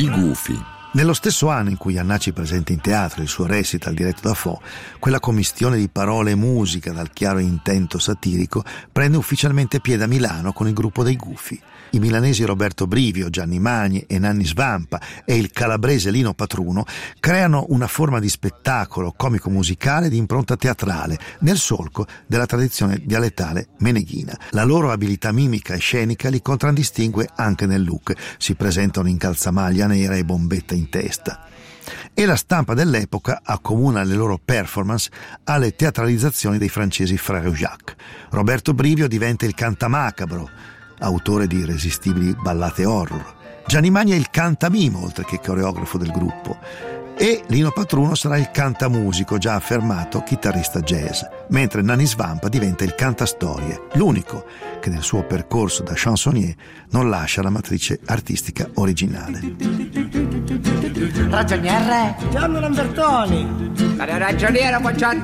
I Gufi. Nello stesso anno in cui Jannacci presenta in teatro il suo recital diretto da Fo, quella commistione di parole e musica dal chiaro intento satirico prende ufficialmente piede a Milano con il gruppo dei Gufi. I milanesi Roberto Brivio, Gianni Magni e Nanni Svampa e il calabrese Lino Patruno creano una forma di spettacolo comico-musicale di impronta teatrale nel solco della tradizione dialettale meneghina. La loro abilità mimica e scenica li contraddistingue anche nel look. Si presentano in calzamaglia nera e bombetta in testa. E la stampa dell'epoca accomuna le loro performance alle teatralizzazioni dei francesi Frère Jacques. Roberto Brivio diventa il cantamacabro, autore di irresistibili ballate horror. Gianni Magni è il cantamimo, oltre che coreografo del gruppo. E Lino Patruno sarà il cantamusico, già affermato chitarrista jazz, mentre Nanni Svampa diventa il cantastorie, l'unico che nel suo percorso da chansonnier non lascia la matrice artistica originale. Ragioniere Gianni Lambertoni. Ragioniere, buongiorno.